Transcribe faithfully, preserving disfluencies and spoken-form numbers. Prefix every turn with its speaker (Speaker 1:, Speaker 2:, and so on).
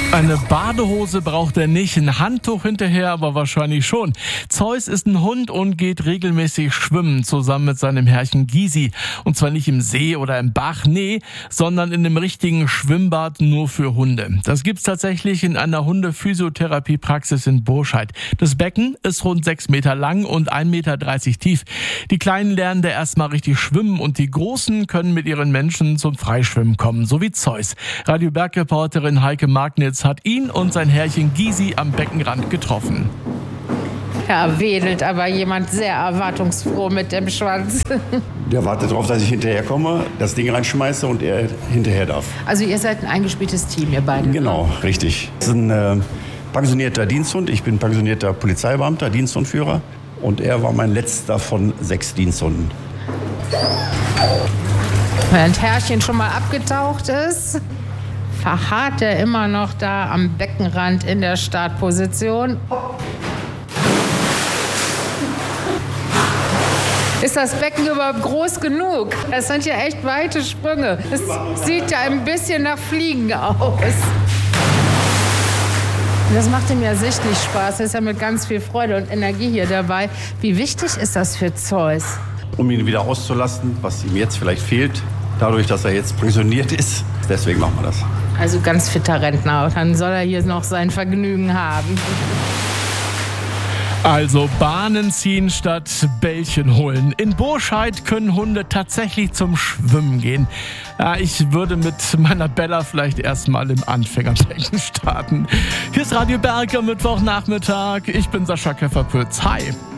Speaker 1: Eine Badehose braucht er nicht, ein Handtuch hinterher aber wahrscheinlich schon. Zeus ist ein Hund und geht regelmäßig schwimmen, zusammen mit seinem Herrchen Gysi. Und zwar nicht im See oder im Bach, nee, sondern in einem richtigen Schwimmbad nur für Hunde. Das gibt's tatsächlich in einer Hunde-Physiotherapie-Praxis in Burscheid. Das Becken ist rund sechs Meter lang und ein Meter dreißig tief. Die Kleinen lernen da erstmal richtig schwimmen und die Großen können mit ihren Menschen zum Freischwimmen kommen, so wie Zeus. Radio Berg-Reporterin Heike Magnitz hat ihn und sein Herrchen Gysi am Beckenrand getroffen.
Speaker 2: Ja, wedelt aber jemand sehr erwartungsfroh mit dem Schwanz.
Speaker 3: Der wartet darauf, dass ich hinterherkomme, das Ding reinschmeiße und er hinterher darf.
Speaker 2: Also ihr seid ein eingespieltes Team, ihr beide?
Speaker 3: Genau, richtig. Das ist ein äh, pensionierter Diensthund. Ich bin pensionierter Polizeibeamter, Diensthundführer. Und er war mein letzter von sechs Diensthunden.
Speaker 2: Während Herrchen schon mal abgetaucht ist, verharrt er immer noch da am Beckenrand in der Startposition. Ist das Becken überhaupt groß genug? Das sind ja echt weite Sprünge. Es sieht ja ein bisschen nach Fliegen aus. Das macht ihm ja sichtlich Spaß. Er ist ja mit ganz viel Freude und Energie hier dabei. Wie wichtig ist das für Zeus?
Speaker 3: Um ihn wieder auszulasten, was ihm jetzt vielleicht fehlt, dadurch, dass er jetzt pensioniert ist. Deswegen machen wir das.
Speaker 2: Also ganz fitter Rentner. Dann soll er hier noch sein Vergnügen haben.
Speaker 1: Also Bahnen ziehen statt Bällchen holen. In Burscheid können Hunde tatsächlich zum Schwimmen gehen. Ja, ich würde mit meiner Bella vielleicht erstmal im Anfängerbecken starten. Hier ist Radio Berg am Mittwochnachmittag. Ich bin Sascha Käferpütz. Hi.